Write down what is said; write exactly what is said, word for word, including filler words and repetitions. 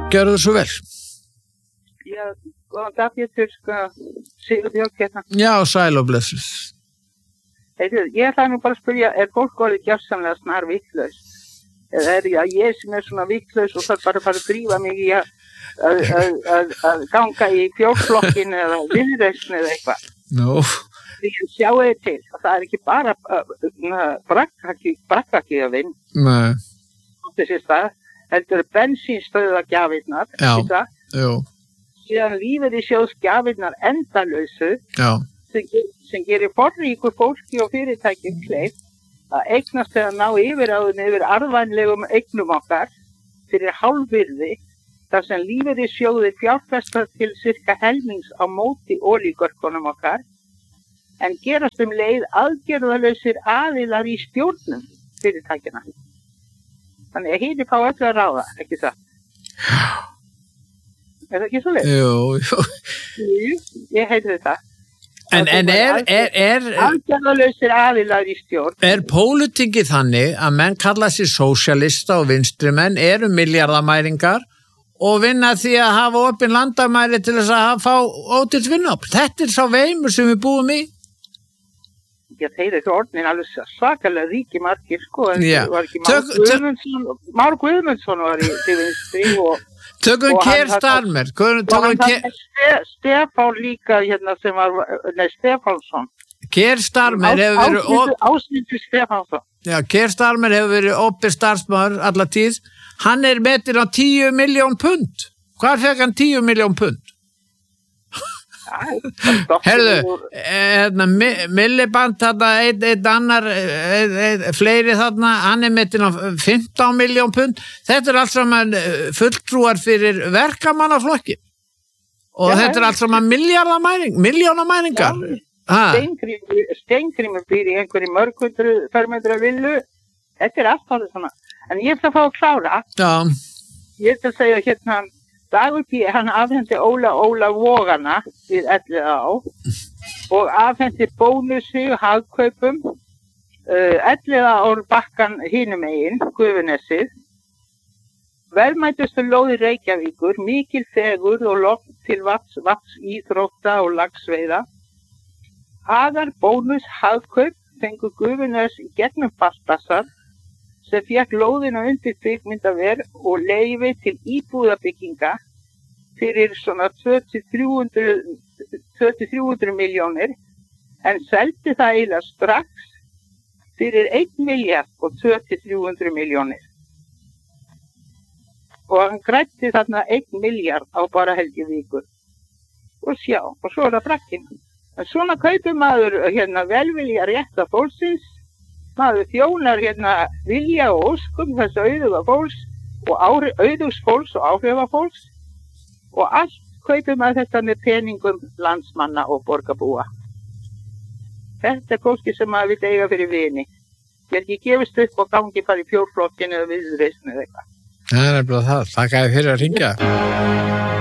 Gjörðu svo vel. Já, góðan dag, Pétur, sko, Sigurbjörg hérna. Já, sæl og blessuð. Heyrðu, ég ætla nú bara að spyrja, er fólk orðið gjörsamlega snar vitlaust? Eða er ég að ég sem er svona vitlaus og þarf bara að fara að drífa mig í að, að, að, að, að ganga í fjórflokkin eða viðreisn eða eitthvað? Nú. Því að sjáu þið til, að það er ekki bara brakkakíðavinn. Nei. Þessi stað, heldur bensínstöðvagjafirnar, Já, jú. Síðan lífeyrissjóðsgjafirnar endalausu, Já. sem, sem gerir forríku fólki og fyrirtækjum kleift að eignast eða ná yfiráðun yfir arðvænlegum eignum okkar fyrir hálfvirði, þar sem lífeyrissjóðir fjárfesta til cirka helmings á móti olíugörkunum okkar, en gerast um leið aðgerðalausir aðilar í stjórnum fyrirtækjana. Þannig að hinir fá öllu að ráða, ekki það? Er það ekki svo leið? Jú, jú. Jú, ég heiti það. En, en er, er, er, aðgerðalausir aðilar í stjórn. Er pólitíki þannig að menn kalla sér sósjalista og vinstrimenn eru milljarðamæringar og vinna því að hafa opin landamæri til þess að fá ótilt vinnuafl? Þetta er sá veimur sem við búum í. Já, þeir eru orðnin alveg svakalega ríki margir, sko, en Já. það var ekki Már Guðmundsson, Már Guðmundsson var í til vinstri og Tökum Keir Starmer. Tökum Keir Stefán líka hérna sem var, nei, Stefánsson. Keir Starmer hefur verið Ásmundur Stefánsson. Já, Keir Starmer hefur verið opið starfsmaður alla tíð. Hann er metin á tíu milljón pund. Hvar fekk hann tíu milljón pund? Herðu, hérna, Milliband þarna, einn ein annar, ein, ein, fleiri þarna, hann er metin á fimmtán milljón pund. Þetta er allt saman fulltrúar fyrir verkamannaflokki. Og ja, þetta er allt saman milljarðamæring, milljónamæringar. Steingrímur býr í einhverju mörghundru fermetra villu. Þetta er allt alveg svona. En ég ætla að fá að klára. Já. Ég ætla að segja hérna, Dagur B. hann afhendi Óla Óla Vogana við Elliðaá og afhendi bónusi hagkaupum uh, Elliðaár bakkan hinum megin, Gufunessið. Velmætustu lóði Reykjavíkur, mikil fegur og logn til vats, vats íþrótta og lagsveiða. Hagar bónus hagkaup fengu Gufuness í gegnum Baltasar sem fékk lóðina undir kvikmyndaver og leyfi til íbúðabygginga fyrir svona tvö til þrjú hundruð milljónir en seldi það eiginlega strax fyrir einn milljarð og tvö til þrjú hundruð milljónir. Og hann grætti þarna einn milljarð á bara helgi vikur. Og sjá, og svo er það brakkinn. En svona kaupir maður hérna velvilja rétta fólksins, maður þjónar hérna vilja og óskum þessu auðuga fólks og áhrif, auðugs fólks og áhrifa fólks og allt kaupir maður þetta með peningum landsmanna og borgarbúa. Þetta er fólki sem maður vil eiga fyrir vini. Ég er ekki gefist upp og gangi bara í fjórflokkin eða viðreisn eða eitthvað. Það er bara það. Þakka þér fyrir að hringja.